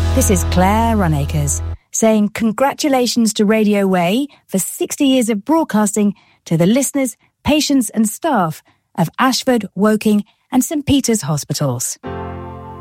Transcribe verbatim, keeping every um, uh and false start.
This is Claire Runacres saying congratulations to Radio Way for sixty years of broadcasting to the listeners, patients and staff of Ashford, Woking and St Peter's Hospitals.